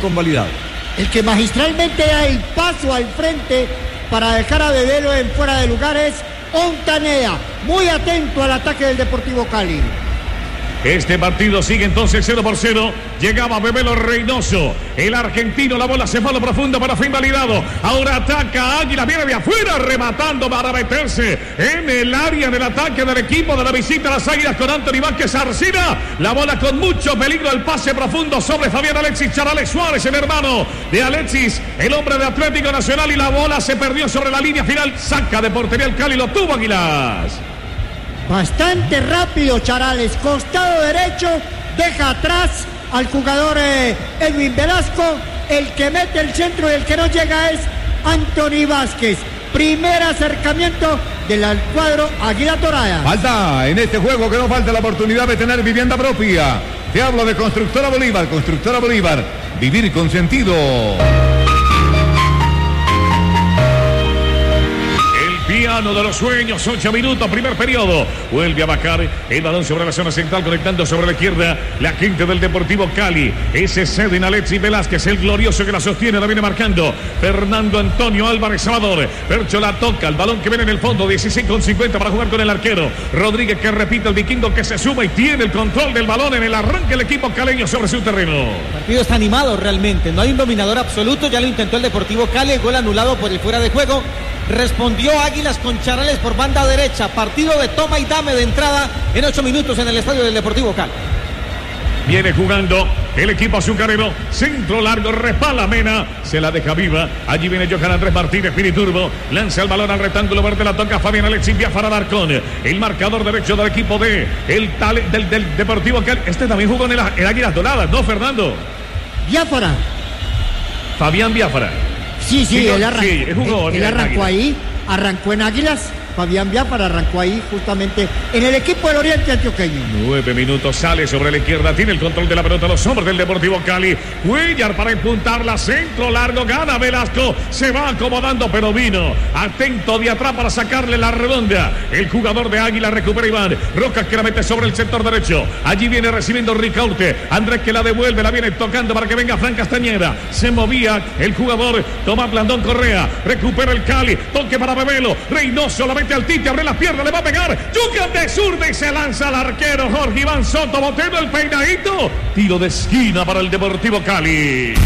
convalidado. El que magistralmente da el paso al frente para dejar a Bebelo en fuera de lugar es Ontaneda, muy atento al ataque del Deportivo Cali. Este partido sigue entonces 0-0. Llegaba Bebelo Reynoso. El argentino, la bola se fue a lo profundo, pero fue invalidado. Ahora ataca Águila, viene de afuera, rematando para meterse en el área del ataque del equipo de la visita a las Águilas con Anthony Vázquez Arcina. La bola con mucho peligro, el pase profundo sobre Fabián Alexis Charales Suárez, el hermano de Alexis, el hombre de Atlético Nacional, y la bola se perdió sobre la línea final. Saca de portería el Cali, lo tuvo Águilas. Bastante rápido Charales, costado derecho, deja atrás al jugador Edwin Velasco. El que mete el centro y el que no llega es Anthony Vázquez. Primer acercamiento del cuadro Águila Dorada. Falta en este juego que no falta la oportunidad de tener vivienda propia. Te hablo de Constructora Bolívar. Constructora Bolívar, vivir con sentido. Piano de los sueños, 8 minutos, primer periodo. Vuelve a bajar el balón sobre la zona central, conectando sobre la izquierda la gente del Deportivo Cali. Ese Cedin Alexis Velázquez, el glorioso que la sostiene, la viene marcando Fernando Antonio Álvarez Salvador. Percho la toca, el balón que viene en el fondo, 16,50 para jugar con el arquero Rodríguez, que repite, el vikingo que se suma y tiene el control del balón en el arranque el equipo caleño sobre su terreno. El partido está animado realmente, no hay un dominador absoluto, ya lo intentó el Deportivo Cali, el gol anulado por el fuera de juego. Respondió Águilas con Charales por banda derecha. Partido de toma y dame de entrada en 8 minutos en el estadio del Deportivo Cali. Viene jugando el equipo azucarero. Centro largo, repala Mena. Se la deja viva. Allí viene Johan Andrés Martínez, Piriturbo. Lanza el balón al rectángulo verde. La toca Fabián Alexis Biafara Alarcón. El marcador derecho del equipo del Deportivo Cali. Este también jugó en Águilas Doradas, ¿no, Fernando? Biafara. Fabián Biafara. Sí, él arrancó ahí, arrancó en Águilas. Fabián Biafara arrancó ahí justamente en el equipo del Oriente Antioqueño. 9 minutos, sale sobre la izquierda, tiene el control de la pelota los hombres del Deportivo Cali. Cuellar para empuntarla, centro largo, gana Velasco, se va acomodando, pero vino atento de atrás para sacarle la redonda. El jugador de Águila recupera Iván Rojas, que la mete sobre el sector derecho. Allí viene recibiendo Ricaurte, Andrés que la devuelve, la viene tocando para que venga Fran Castañeda. Se movía el jugador Tomás Blandón Correa, recupera el Cali, toque para Bebelo, Reynoso la al Tite, abre las piernas, le va a pegar. Yucat de zurda y se lanza al arquero Jorge Iván Soto, botero el peinadito. Tiro de esquina para el Deportivo Cali.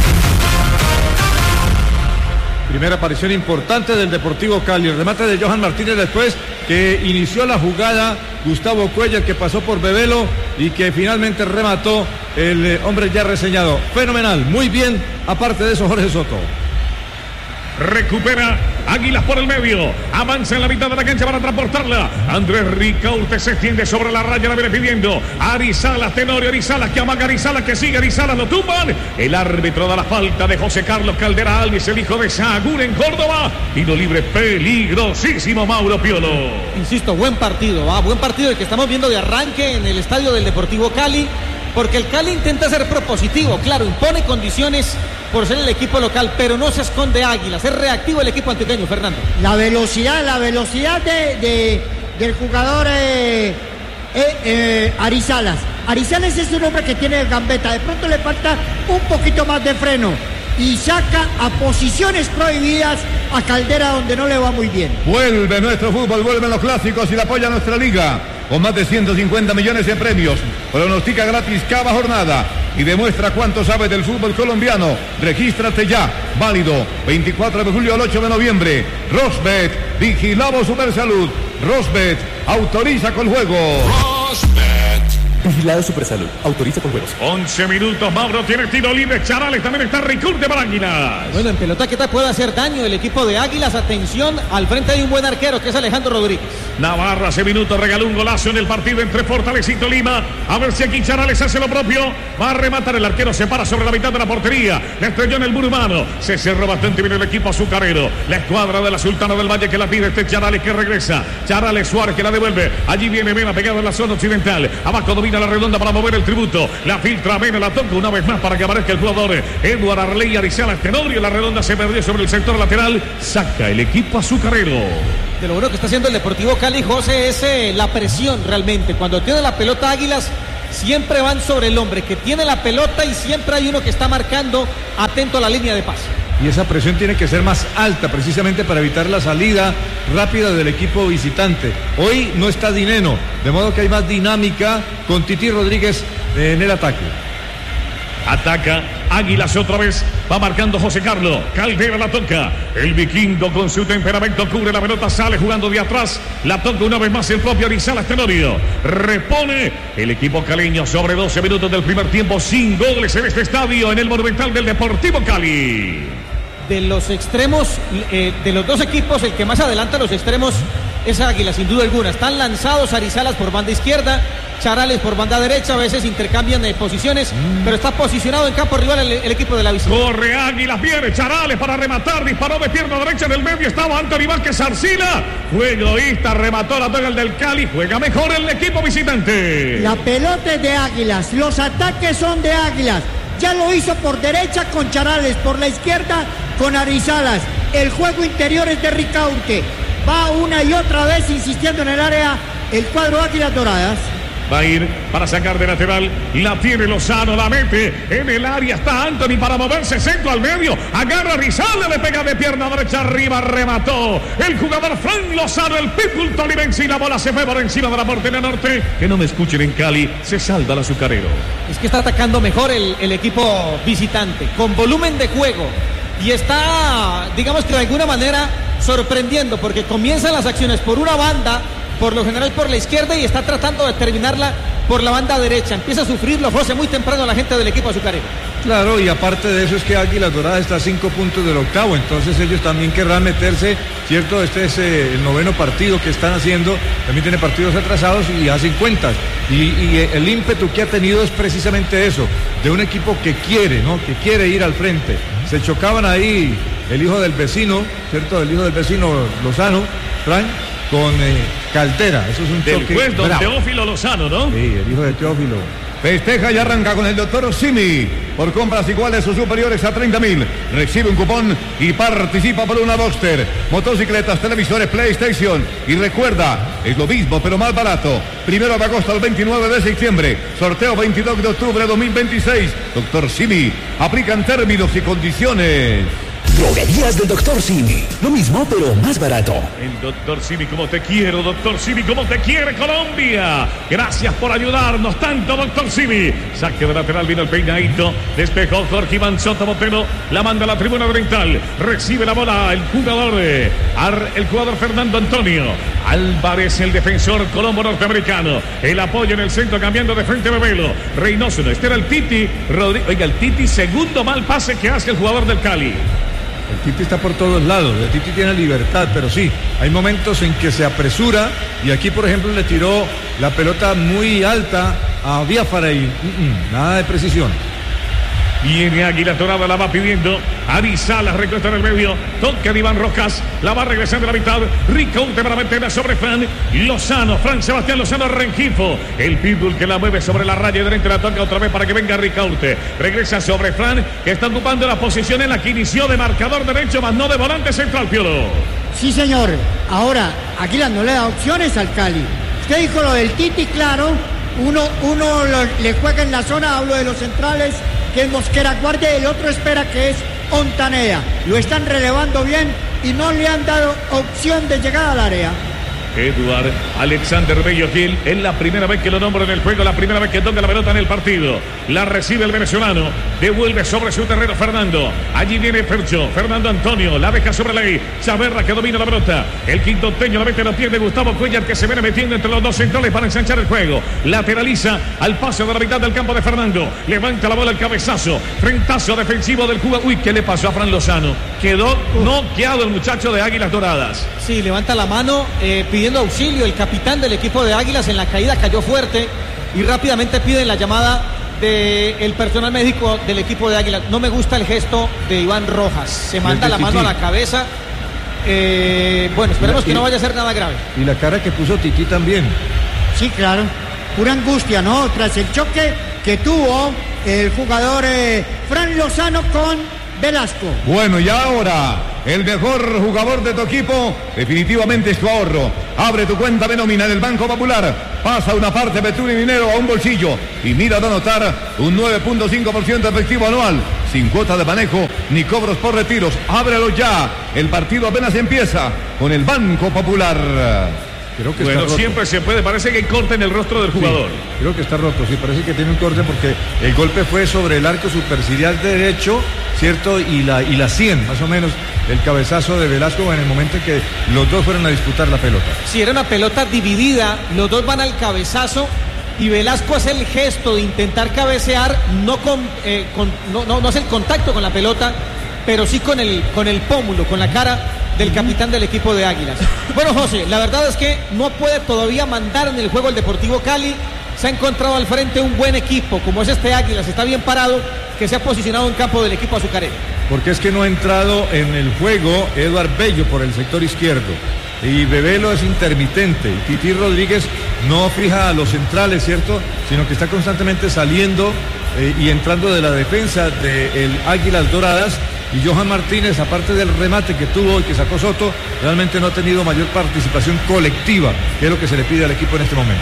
Primera aparición importante del Deportivo Cali. El remate de Johan Martínez después que inició la jugada. Gustavo Cuellar, que pasó por Bebelo y que finalmente remató el hombre ya reseñado. Fenomenal, muy bien. Aparte de eso, Jorge Soto. Recupera Águilas por el medio. Avanza en la mitad de la cancha para transportarla. Andrés Ricaurte se extiende sobre la raya. La viene pidiendo Arizalas, Tenorio Arizalas, que amaga Arizalas, que sigue Arizalas, lo tumban. El árbitro da la falta de José Carlos Caldera Alves, el hijo de Sahagún en Córdoba. Tiro libre peligrosísimo, Mauro Piolo. Insisto, buen partido, buen partido el que estamos viendo de arranque en el estadio del Deportivo Cali. Porque el Cali intenta ser propositivo, claro, impone condiciones por ser el equipo local, pero no se esconde Águilas, es reactivo el equipo antioqueño, Fernando. La velocidad del jugador Arizalas. Arizalas es un hombre que tiene gambeta, de pronto le falta un poquito más de freno y saca a posiciones prohibidas a Caldera donde no le va muy bien. Vuelve nuestro fútbol, vuelven los clásicos y la apoya nuestra liga. Con más de 150 millones de premios. Pronostica gratis cada jornada y demuestra cuánto sabe del fútbol colombiano. Regístrate ya. Válido 24 de julio al 8 de noviembre. Rosbet, vigilamos Supersalud. Rosbet, autoriza con juego. Rosbet. Vigilado Supersalud, autoriza con juegos. 11 minutos, Mauro tiene tiro libre. Charales también está Ricaurte para Águilas. Bueno, en pelota, ¿qué tal puede hacer daño el equipo de Águilas? Atención, al frente hay un buen arquero que es Alejandro Rodríguez. Navarro hace minutos regaló un golazo en el partido entre Fortaleza y Tolima. A ver si aquí Charales hace lo propio. Va a rematar el arquero, se para sobre la mitad de la portería. Le estrelló en el muro humano. Se cerró bastante bien el equipo azucarero. La escuadra de la Sultana del Valle que la pide Charales, que regresa. Charales Suárez que la devuelve. Allí viene Mena pegado en la zona occidental. Abajo domina la redonda para mover el tributo. La filtra Mena, la toca una vez más para que aparezca el jugador Eduardo Arley Arizalas Tenorio. La redonda se perdió sobre el sector lateral. Saca el equipo azucarero. De lo bueno que está haciendo el Deportivo Cali, José, es la presión realmente. Cuando tiene la pelota Águilas, siempre van sobre el hombre que tiene la pelota y siempre hay uno que está marcando atento a la línea de pase. Y esa presión tiene que ser más alta precisamente para evitar la salida rápida del equipo visitante. Hoy no está Dineno, de modo que hay más dinámica con Titi Rodríguez en el ataque. Ataca Águilas otra vez. Va marcando José Carlos. Caldera la toca. El vikingo con su temperamento cubre la pelota. Sale jugando de atrás. La toca una vez más el propio Arizala Tenorio. Repone el equipo caleño sobre 12 minutos del primer tiempo. Sin goles en este estadio en el Monumental del Deportivo Cali. De los extremos, de los dos equipos, el que más adelanta los extremos es Águila, sin duda alguna. Están lanzados Arizalas por banda izquierda, Charales por banda derecha, a veces intercambian de posiciones, pero está posicionado en campo rival el equipo de la visita. Corre Águilas, viene Charales para rematar, disparó de pierna derecha en el medio, estaba Anthony Vázquez Arcila, fue egoísta, remató la toca el del Cali, juega mejor el equipo visitante. La pelota es de Águilas, los ataques son de Águilas. Ya lo hizo por derecha con Charales, por la izquierda con Arizalas. El juego interior es de Ricaurte. Va una y otra vez insistiendo en el área el cuadro Águilas Doradas. Va a ir para sacar de lateral. La tiene Lozano, la mete en el área. Está Anthony para moverse, centro al medio. Agarra a Rizal, le pega de pierna derecha arriba. Remató el jugador Fran Lozano, el Pitbull tolimense. Y la bola se fue por encima de la portería norte. Que no me escuchen en Cali, se salda el azucarero. Es que está atacando mejor el equipo visitante, con volumen de juego. Y está, digamos que de alguna manera, sorprendiendo, porque comienzan las acciones por una banda, por lo general por la izquierda, y está tratando de terminarla por la banda derecha. Empieza a sufrir los roces muy temprano la gente del equipo azucarero. Claro, y aparte de eso es que Águilas Doradas está a 5 puntos del octavo, entonces ellos también querrán meterse, ¿cierto? Este es el 9º partido que están haciendo, también tiene partidos atrasados y hacen cuentas. Y el ímpetu que ha tenido es precisamente eso, de un equipo que quiere, ¿no? Que quiere ir al frente. Se chocaban ahí el hijo del vecino, ¿cierto? El hijo del vecino Lozano, Frank, con Caldera. Eso es un del choque juez don bravo. Teófilo Lozano, ¿no? Sí, el hijo de Teófilo. Festeja y arranca con el doctor Simi. Por compras iguales o superiores a 30.000. Recibe un cupón y participa por una Boxster, motocicletas, televisores, PlayStation. Y recuerda, es lo mismo pero más barato. 1 de agosto al 29 de septiembre. Sorteo 22 de octubre de 2026. Doctor Simi. Aplican términos y condiciones. Droguerías del Dr. Simi. Lo mismo, pero más barato. El doctor Simi, como te quiero, doctor Simi, como te quiere Colombia. Gracias por ayudarnos tanto, doctor Simi. Saque de lateral, vino el peinadito. Despejó Jorge Iván Soto Botero. La manda a la tribuna oriental. Recibe la bola el jugador Fernando Antonio Álvarez, el defensor colombo norteamericano. El apoyo en el centro, cambiando de frente Bebelo. Reynoso, no, este era el Titi. Oiga, el Titi, segundo mal pase que hace el jugador del Cali. El Titi está por todos lados, el Titi tiene libertad, pero sí, hay momentos en que se apresura y aquí, por ejemplo, le tiró la pelota muy alta a Biafara y nada de precisión. Viene Águila Dorada, la va pidiendo. Arizala recuesta en el medio. Toca de Iván Rojas. La va regresando a la mitad. Ricaurte para meterla sobre Fran Lozano. Fran Sebastián Lozano Rengifo. El Pitbull que la mueve sobre la raya de dentro. La toca otra vez para que venga Ricaurte. Regresa sobre Fran, que está ocupando la posición en la que inició de marcador derecho, más no de volante central, Piolo. Sí, señor. Ahora, Águila no le da opciones al Cali. Usted dijo lo del Titi, claro. Uno le juega en la zona, hablo de los centrales, que es Mosquera Guardia, y el otro espera, que es Ontaneda. Lo están relevando bien y no le han dado opción de llegar al área. Eduard Alexander Bello Gil es la primera vez que lo nombra en el juego, la primera vez que toca la pelota en el partido. La recibe el venezolano, devuelve sobre su terreno Fernando. Allí viene Fercho, Fernando Antonio, la deja sobre Ley. Chaverra que domina la pelota. El quintonteño la mete en los pies de Gustavo Cuellar, que se viene metiendo entre los dos centrales para ensanchar el juego. Lateraliza al paso de la mitad del campo de Fernando. Levanta la bola el cabezazo. Frentazo defensivo del jugador. Uy, ¿qué le pasó a Fran Lozano? Quedó noqueado el muchacho de Águilas Doradas. Sí, levanta la mano pidiendo auxilio. El capitán del equipo de Águilas en la caída cayó fuerte y rápidamente piden la llamada del personal médico del equipo de Águilas. No me gusta el gesto de Iván Rojas. Se manda la mano a la cabeza. Bueno, esperemos que no vaya a ser nada grave. Y la cara que puso Titi también. Sí, claro. Pura angustia, ¿no? Tras el choque que tuvo el jugador Fran Lozano con Velasco. Bueno, y ahora, el mejor jugador de tu equipo, definitivamente es tu ahorro. Abre tu cuenta de nómina en el Banco Popular, pasa una parte de tu dinero a un bolsillo y mira de anotar un 9.5% efectivo anual, sin cuota de manejo ni cobros por retiros. Ábrelo ya, el partido apenas empieza con el Banco Popular. Creo que bueno, siempre se puede, parece que hay corte en el rostro del jugador. Sí, creo que está roto, sí, parece que tiene un corte porque el golpe fue sobre el arco superciliar derecho, ¿cierto? Y la 100, más o menos, el cabezazo de Velasco en el momento en que los dos fueron a disputar la pelota. Sí, era una pelota dividida, los dos van al cabezazo y Velasco hace el gesto de intentar cabecear, no hace el contacto con la pelota, pero sí con el pómulo, con la cara del capitán del equipo de Águilas. Bueno, José, la verdad es que no puede todavía mandar en el juego el Deportivo Cali. Se ha encontrado al frente un buen equipo, como es este Águilas, está bien parado, que se ha posicionado en campo del equipo azucarero. Porque es que no ha entrado en el juego Eduard Bello por el sector izquierdo. Y Bebelo es intermitente. Titi Rodríguez no fija a los centrales, ¿cierto? Sino que está constantemente saliendo y entrando de la defensa del Águilas Doradas. Y Johan Martínez, aparte del remate que tuvo y que sacó Soto, realmente no ha tenido mayor participación colectiva, que es lo que se le pide al equipo en este momento.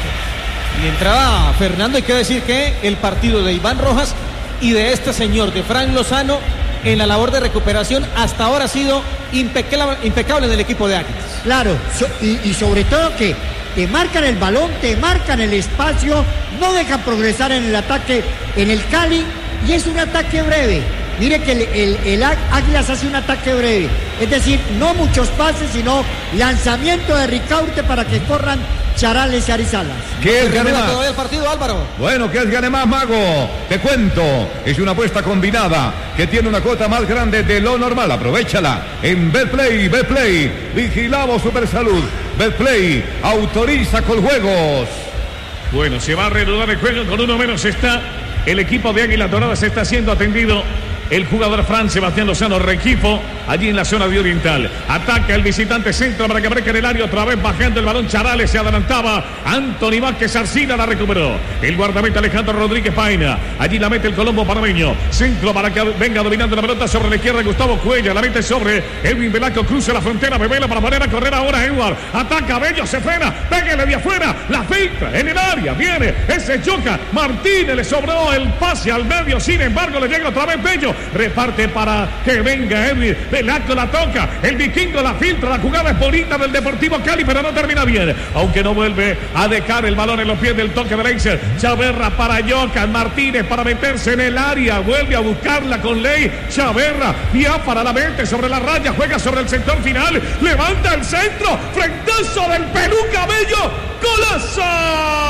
Y entraba Fernando, hay que decir que el partido de Iván Rojas y de este señor, de Fran Lozano, en la labor de recuperación, hasta ahora ha sido impecable en el equipo de Águilas. Claro, y sobre todo que te marcan el balón, te marcan el espacio, no dejan progresar en el ataque en el Cali, y es un ataque breve. Mire que el Águilas hace un ataque breve, es decir, no muchos pases, sino lanzamiento de Ricaurte para que corran Charales y Arizalas. ¿Qué es gane más? Todavía el partido, Álvaro. Bueno, ¿qué es gane más, Mago? Te cuento, es una apuesta combinada que tiene una cuota más grande de lo normal. Aprovechala en Betplay, vigilamos Supersalud. Betplay autoriza con juegos. Bueno, se va a reanudar el juego, con uno menos está el equipo de Águilas Doradas, está siendo atendido el jugador Fran Sebastián Lozano Rengifo, allí en la zona de Oriental. Ataca el visitante centro para que breque en el área, otra vez bajando el balón Charales, se adelantaba Anthony Vázquez Arcila, la recuperó el guardameta Alejandro Rodríguez Paina, allí la mete el colombo panameño, centro para que venga dominando la pelota sobre la izquierda Gustavo Cuella, la mete sobre Edwin Velasco, cruza la frontera, Bebela para poner a correr ahora Edward, ataca Bello, se frena, pégale de afuera, la filtra en el área, viene, ese choca, Martínez le sobró el pase al medio, sin embargo le llega otra vez Bello, reparte para que venga Edwin Velasco, la toca, el vikingo la filtra, la jugada es bonita del Deportivo Cali, pero no termina bien, aunque no vuelve a dejar el balón en los pies del toque de Leiser. Chaverra para Jocan Martínez para meterse en el área, vuelve a buscarla con Ley, Chaverra, ya para la mente sobre la raya, juega sobre el sector final, levanta el centro, frentazo del Perú Cabello, golazo.